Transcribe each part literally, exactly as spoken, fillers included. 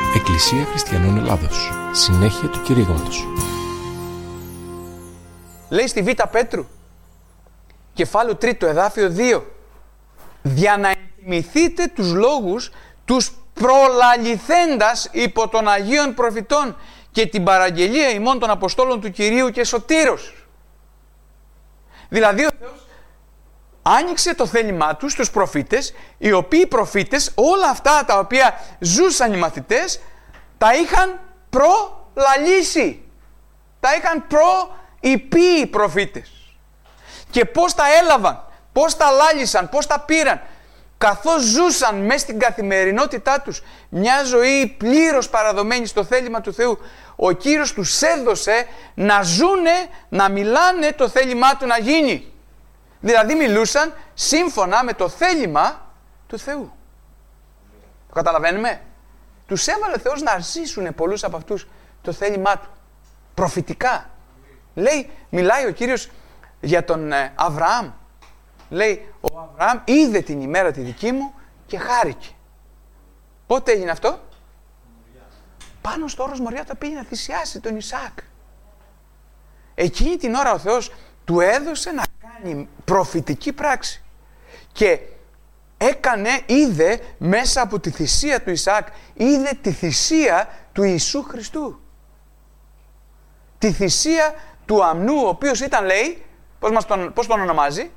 Εκκλησία Χριστιανών Ελλάδος. Συνέχεια του κηρύγματος. Λέει στη Β' Πέτρου, κεφάλαιο τρίτο, εδάφιο δύο. Για να ενθυμηθείτε τους λόγους τους προλαληθέντας υπό των Αγίων Προφητών και την παραγγελία ημών των Αποστόλων του Κυρίου και Σωτήρος. Δηλαδή ο Θεός άνοιξε το θέλημά του στους προφήτες, οι οποίοι προφήτες όλα αυτά τα οποία ζούσαν οι μαθητές τα είχαν προλαλήσει. Τα είχαν προειπεί οι προφήτες. Και πώς τα έλαβαν, πώς τα λάλησαν, πώς τα πήραν, καθώς ζούσαν μέσα στην καθημερινότητά τους μια ζωή πλήρως παραδομένη στο θέλημα του Θεού. Ο Κύριος τους έδωσε να ζούνε, να μιλάνε το θέλημά του να γίνει. Δηλαδή μιλούσαν σύμφωνα με το θέλημα του Θεού. Το καταλαβαίνουμε? Τους έβαλε ο Θεός να ζήσουν πολλούς από αυτούς το θέλημά του. Προφητικά. Λέει, μιλάει ο Κύριος για τον ε, Αβραάμ. Λέει, ο Αβραάμ είδε την ημέρα τη δική μου και χάρηκε. Πότε έγινε αυτό? Πάνω στο όρος Μοριά, το πήγε να θυσιάσει τον Ισαάκ. Εκείνη την ώρα ο Θεός του έδωσε να κάνει προφητική πράξη. Και έκανε, είδε μέσα από τη θυσία του Ισαάκ, είδε τη θυσία του Ιησού Χριστού. Τη θυσία του αμνού, ο οποίος ήταν, λέει, πώς, μας τον, πώς τον ονομάζει?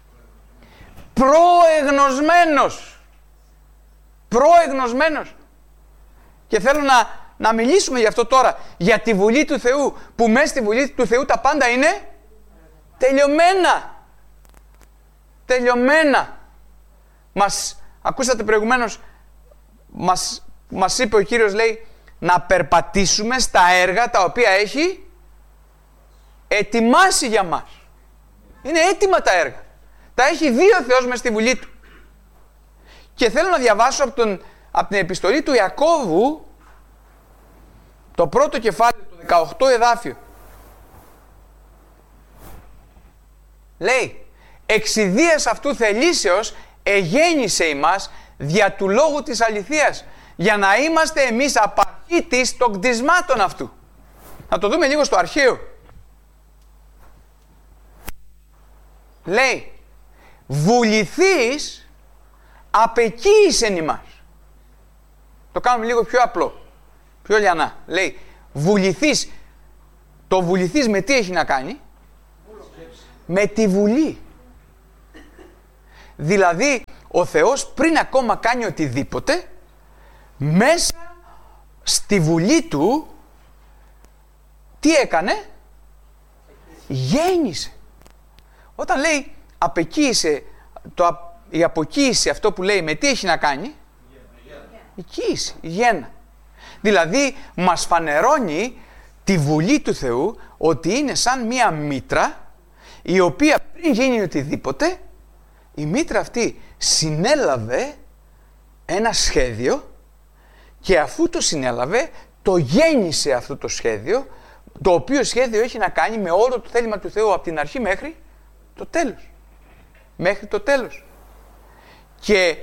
Προεγνωσμένος. Προεγνωσμένος. Και θέλω να, να μιλήσουμε γι' αυτό τώρα, για τη Βουλή του Θεού, που μέσα στη Βουλή του Θεού τα πάντα είναι τελειωμένα. Τελειωμένα. Μας, ακούσατε προηγουμένως, μας, μας είπε ο Κύριος, λέει, να περπατήσουμε στα έργα τα οποία έχει ετοιμάσει για μας. Είναι έτοιμα τα έργα. Τα έχει δει ο Θεός μες στη Βουλή του. Και θέλω να διαβάσω από, τον, από την επιστολή του Ιακώβου, το πρώτο κεφάλαιο, το δεκαοκτώ εδάφιο. Λέει, εξιδίας αυτού θελήσεως εγέννησε ημάς δια του λόγου της αληθείας, για να είμαστε εμείς απαρχήτης των κτισμάτων αυτού. Να το δούμε λίγο στο αρχαίο. Λέει, βουληθείς απεκοίησεν ημάς. Το κάνουμε λίγο πιο απλό, πιο λιανά. Λέει, βουληθείς. Το βουληθείς με τι έχει να κάνει? Με τη Βουλή. Δηλαδή, ο Θεός πριν ακόμα κάνει οτιδήποτε, μέσα στη Βουλή του, τι έκανε? Γέννησε. Όταν λέει απεκοίησε, το, η αποκοίηση, αυτό που λέει, με τι έχει να κάνει? Η κοίηση, η γέννα. Δηλαδή μας φανερώνει τη Βουλή του Θεού ότι είναι σαν μία μήτρα, η οποία πριν γίνει οτιδήποτε, η μήτρα αυτή συνέλαβε ένα σχέδιο και αφού το συνέλαβε, το γέννησε αυτό το σχέδιο, το οποίο σχέδιο έχει να κάνει με όλο το θέλημα του Θεού από την αρχή μέχρι το τέλος. Μέχρι το τέλος. Και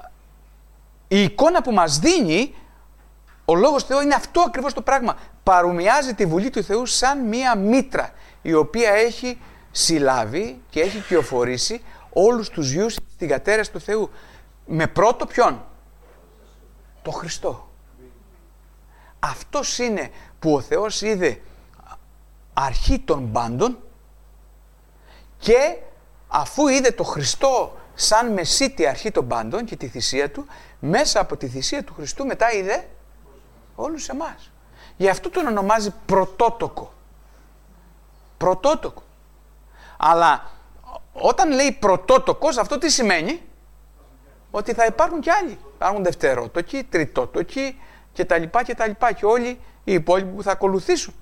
η εικόνα που μας δίνει ο Λόγος Θεού είναι αυτό ακριβώς το πράγμα. Παρομοιάζει τη Βουλή του Θεού σαν μία μήτρα, η οποία έχει συλλάβει και έχει κυοφορήσει όλους τους γιους στην κατέρας του Θεού. Με πρώτο ποιον? Το Χριστό. Αυτός είναι που ο Θεός είδε αρχή των πάντων και αφού είδε το Χριστό σαν μεσίτη αρχή των πάντων και τη θυσία του, μέσα από τη θυσία του Χριστού μετά είδε όλους εμάς. Γι' αυτό τον ονομάζει πρωτότοκο. Πρωτότοκο. Αλλά όταν λέει πρωτότοκος, αυτό τι σημαίνει? Ότι θα υπάρχουν κι άλλοι. Θα υπάρχουν δευτερότοκοι, τριτότοκοι και τα λοιπά και τα λοιπά και όλοι οι υπόλοιποι που θα ακολουθήσουν.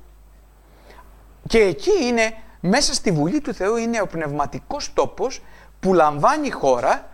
Και εκεί είναι, μέσα στη Βουλή του Θεού είναι ο πνευματικός τόπος που λαμβάνει η χώρα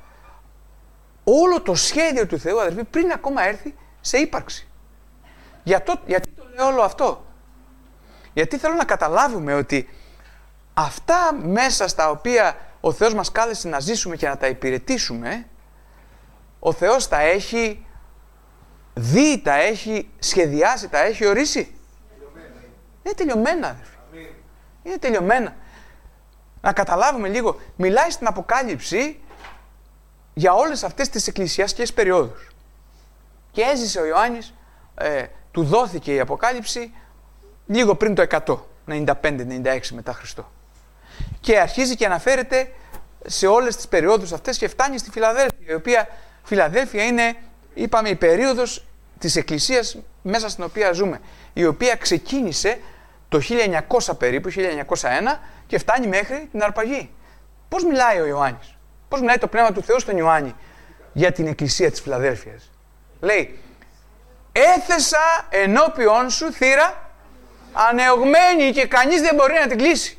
όλο το σχέδιο του Θεού, αδερφοί, πριν ακόμα έρθει σε ύπαρξη. Για το, γιατί το λέω όλο αυτό? Γιατί θέλω να καταλάβουμε ότι αυτά μέσα στα οποία ο Θεός μας κάλεσε να ζήσουμε και να τα υπηρετήσουμε, ο Θεός τα έχει δει, τα έχει σχεδιάσει, τα έχει ορίσει. Είναι τελειωμένα, αδερφοί. Είναι τελειωμένα. Να καταλάβουμε λίγο, μιλάει στην Αποκάλυψη για όλες αυτές τις εκκλησιαστικές περιόδους. Και έζησε ο Ιωάννης, ε, του δόθηκε η Αποκάλυψη λίγο πριν το εκατό, ενενήντα πέντε ενενήντα έξι μετά Χριστό. Και αρχίζει και αναφέρεται σε όλες τις περιόδους αυτές και φτάνει στη Φιλαδέλφεια, η οποία Φιλαδέλφεια είναι, είπαμε, η περίοδος της Εκκλησίας μέσα στην οποία ζούμε, η οποία ξεκίνησε το χίλια εννιακόσια περίπου, χίλια εννιακόσια ένα και φτάνει μέχρι την αρπαγή. Πώς μιλάει ο Ιωάννης, πώς μιλάει το Πνεύμα του Θεού στον Ιωάννη για την Εκκλησία της Φιλαδέλφειας. Λέει, έθεσα ενώπιον σου θύρα ανεωγμένη και κανείς δεν μπορεί να την κλείσει.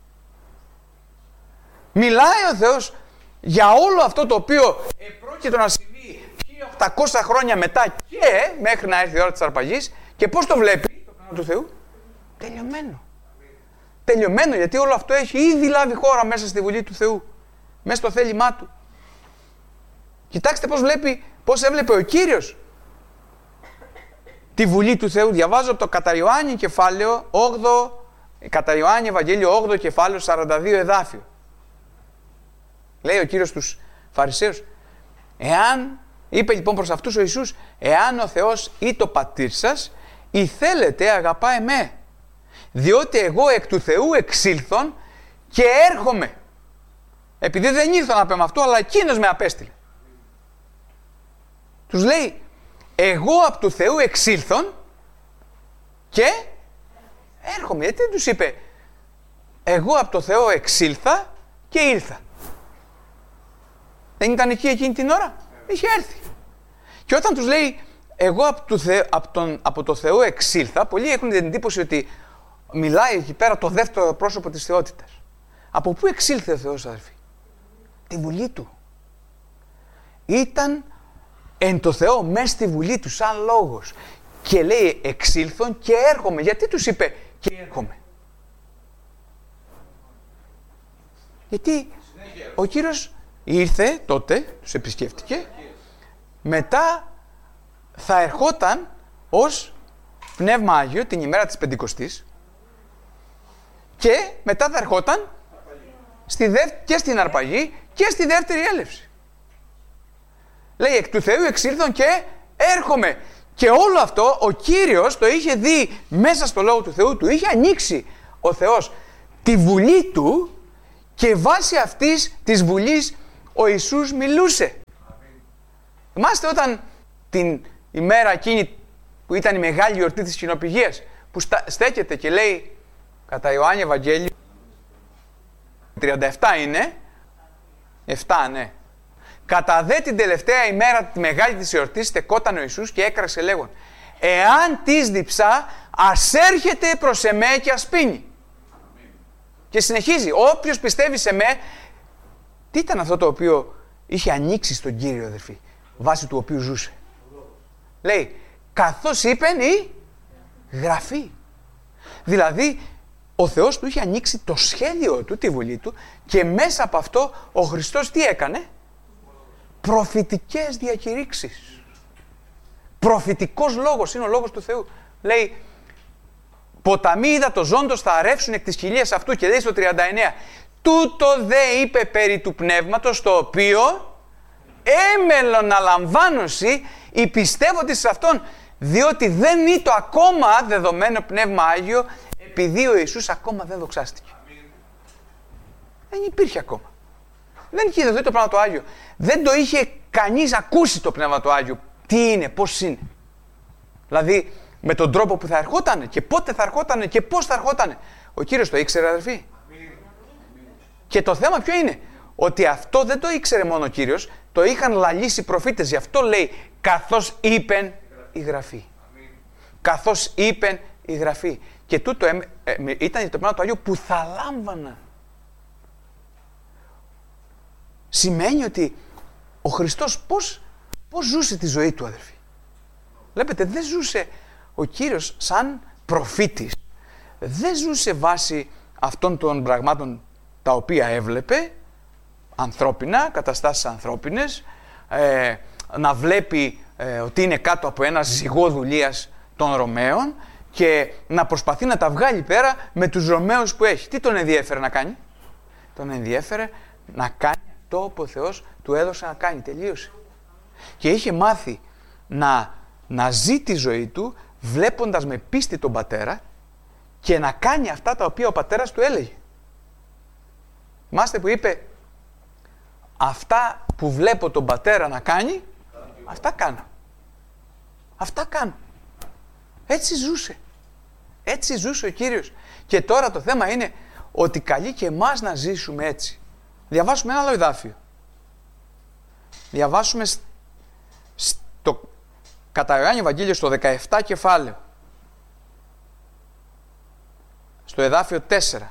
Μιλάει ο Θεός για όλο αυτό το οποίο επρόκειτο να συμβεί χίλια οκτακόσια χρόνια μετά και μέχρι να έρθει η ώρα της αρπαγής. Και πώς το βλέπει το Πνεύμα του Θεού? Τελειωμένο. Τελειωμένο, γιατί όλο αυτό έχει ήδη λάβει χώρα μέσα στη Βουλή του Θεού, μέσα στο θέλημά Του. Κοιτάξτε πώς βλέπει, πώς έβλεπε ο Κύριος τη Βουλή του Θεού. Διαβάζω από το κατά Ιωάννη κεφάλαιο όγδοο, κατά Ιωάννη Ευαγγέλιο όγδοο κεφάλαιο σαράντα δύο εδάφιο. Λέει ο Κύριος στους Φαρισαίους, εάν, είπε λοιπόν προς αυτούς ο Ιησούς, εάν ο Θεός ή το πατήρ σας, ή θέλετε αγαπά εμέ, διότι εγώ εκ του Θεού εξήλθον και έρχομαι. Επειδή δεν ήρθα να πω με αυτό, αλλά εκείνος με απέστειλε. Τους λέει, εγώ από του Θεού εξήλθον και έρχομαι. Γιατί δεν τους είπε, εγώ από το Θεό εξήλθα και ήρθα? Δεν ήταν εκεί εκείνη την ώρα? Είχε έρθει. Και όταν τους λέει, εγώ από το, Θεό, από τον, από το Θεό εξήλθα, πολλοί έχουν την εντύπωση ότι μιλάει εκεί πέρα το δεύτερο πρόσωπο της θεότητας. Από πού εξήλθε ο Θεός, αδελφοί? Τη Βουλή Του. Ήταν εν το Θεό μέσα στη Βουλή Του σαν λόγος. Και λέει εξήλθον και έρχομαι. Γιατί τους είπε και έρχομαι? Γιατί ο Κύριος ήρθε τότε, τους επισκέφτηκε, μετά θα ερχόταν ως Πνεύμα Άγιο την ημέρα της Πεντηκοστής και μετά θα ερχόταν στη δεύ... και στην αρπαγή και στη δεύτερη έλευση. Λέει εκ του Θεού εξήλθον και έρχομαι. Και όλο αυτό ο Κύριος το είχε δει μέσα στο Λόγο του Θεού, του είχε ανοίξει ο Θεός τη Βουλή Του και βάσει αυτής της Βουλής ο Ιησούς μιλούσε. Θυμάστε όταν την ημέρα εκείνη που ήταν η μεγάλη γιορτή της Κοινοπηγίας, που στα, στέκεται και λέει κατά Ιωάννη Ευαγγέλιο τριάντα επτά είναι, επτά ναι. Κατά δε την τελευταία ημέρα τη μεγάλη της εορτής στεκόταν ο Ιησούς και έκραξε λέγον, εάν της διψά ας έρχεται προς εμέ και ας πίνει. Και συνεχίζει, όποιος πιστεύει σε με. Τι ήταν αυτό το οποίο είχε ανοίξει στον Κύριο, αδερφοί, βάσει του οποίου ζούσε? Λέει, καθώς είπεν η Γραφή. Δηλαδή, ο Θεός του είχε ανοίξει το σχέδιο του, τη Βουλή Του, και μέσα από αυτό ο Χριστός τι έκανε? Προφητικές διακηρύξεις. Προφητικός λόγος είναι ο λόγος του Θεού. Λέει, ποταμοί είδα το ζώντος θα αρρεύσουν εκ της κοιλίας αυτού, και λέει στο τριάντα εννέα, τούτο δε είπε περί του πνεύματος, το οποίο έμελον να λαμβάνωση οι πιστεύοντες σε αυτόν, διότι δεν είναι το ακόμα δεδομένο Πνεύμα Άγιο, επειδή ο Ιησούς ακόμα δεν δοξάστηκε. Δεν υπήρχε ακόμα. Δεν είχε δοθεί το Πνεύμα το Άγιο. Δεν το είχε κανείς ακούσει το Πνεύμα το Άγιο. Τι είναι, πώς είναι. Δηλαδή, με τον τρόπο που θα ερχότανε και πότε θα ερχότανε και πώς θα ερχότανε. Ο Κύριος το ήξερε, αδερφοί. Και το θέμα ποιο είναι? Ότι αυτό δεν το ήξερε μόνο ο Κύριος, το είχαν λαλήσει οι προφήτες. Γι' αυτό λέει, καθώς είπεν η Γραφή. Καθώς είπεν η Γραφή. Και τούτο ε, ε, ήταν το Πνεύμα του Αγίου που θα λάμβανα. Σημαίνει ότι ο Χριστός πώς, πώς ζούσε τη ζωή του, αδερφοί? Βλέπετε, δεν ζούσε ο Κύριος σαν προφήτης. Δεν ζούσε βάσει αυτών των πραγμάτων τα οποία έβλεπε, ανθρώπινα, καταστάσεις ανθρώπινες, ε, να βλέπει ε, ότι είναι κάτω από ένα ζυγό δουλείας των Ρωμαίων και να προσπαθεί να τα βγάλει πέρα με τους Ρωμαίους που έχει. Τι τον ενδιέφερε να κάνει? Τον ενδιέφερε να κάνει αυτό που ο Θεός του έδωσε να κάνει. Τελείωσε. Και είχε μάθει να, να ζει τη ζωή του βλέποντας με πίστη τον πατέρα και να κάνει αυτά τα οποία ο πατέρας του έλεγε. Μάστε που είπε, αυτά που βλέπω τον πατέρα να κάνει, αυτά κάνω. Αυτά κάνω. Έτσι ζούσε. Έτσι ζούσε ο Κύριος. Και τώρα το θέμα είναι ότι καλεί και εμάς να ζήσουμε έτσι. Διαβάσουμε ένα άλλο εδάφιο. Διαβάσουμε στο κατά Ιωάννη Ευαγγέλιο στο δεκαεπτά κεφάλαιο. Στο εδάφιο τέσσερα.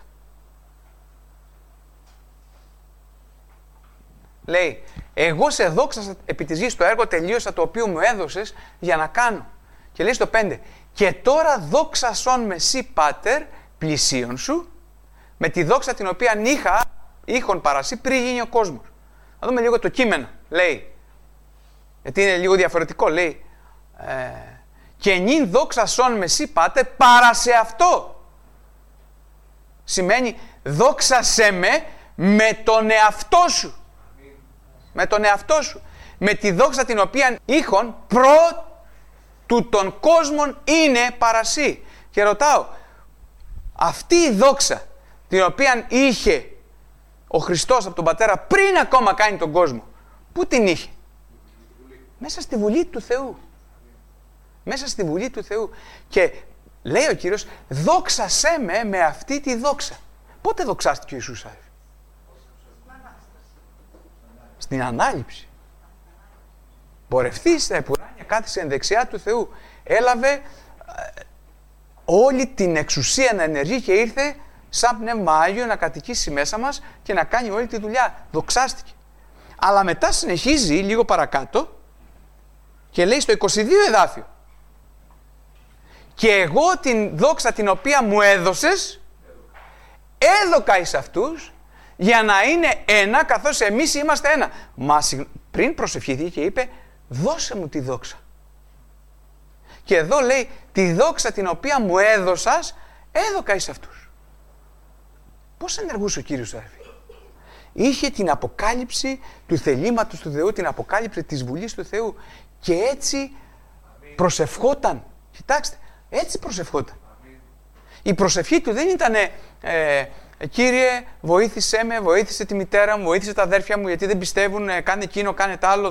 Λέει, εγώ σε δόξασα επί της γης, το έργο τελείωσα το οποίο μου έδωσες για να κάνω. Και λέει στο πέντε, και τώρα δόξασον με σύ πάτερ πλησίον σου, με τη δόξα την οποία είχα, είχον παρασύ πριν γίνει ο κόσμος. Να δούμε λίγο το κείμενο. Λέει, γιατί είναι λίγο διαφορετικό, λέει, ε, και νυν δόξασον με σύ πάτερ παρά σε αυτό. Σημαίνει δόξασέ με με τον εαυτό σου. Με τον εαυτό σου. Με τη δόξα την οποία είχον προ του των κόσμων είναι παρασύ. Και ρωτάω, αυτή η δόξα την οποία είχε ο Χριστός από τον Πατέρα πριν ακόμα κάνει τον κόσμο, πού την είχε? Μέσα στη Βουλή του Θεού. Μέσα στη Βουλή του Θεού. Και λέει ο Κύριος, δόξασέ με με αυτή τη δόξα. Πότε δοξάστηκε ο Ιησούς? Στην Ανάληψη. Πορευτεί στα επουράνια, κάθισε εν δεξιά του Θεού. Έλαβε ε, όλη την εξουσία να ενεργεί και ήρθε σαν πνεύμα Άγιο να κατοικήσει μέσα μας και να κάνει όλη τη δουλειά. Δοξάστηκε. Αλλά μετά συνεχίζει λίγο παρακάτω και λέει στο είκοσι δύο εδάφιο, και εγώ την δόξα την οποία μου έδωσες έδωκα εις αυτούς για να είναι ένα καθώς εμείς είμαστε ένα. Μα πριν προσευχηθεί και είπε, δώσε μου τη δόξα. Και εδώ λέει, τη δόξα την οποία μου έδωσας έδωκα εις αυτούς. Πώς ενεργούσε ο Κύριος, αδερφοί? Είχε την αποκάλυψη του θελήματος του Θεού, την αποκάλυψη της Βουλής του Θεού και έτσι προσευχόταν. Κοιτάξτε, έτσι προσευχόταν. Η προσευχή του δεν ήταν ε, Κύριε, βοήθησέ με, βοήθησε τη μητέρα μου, βοήθησε τα αδέρφια μου γιατί δεν πιστεύουν, κάνε εκείνο, κάνε τ' άλλο.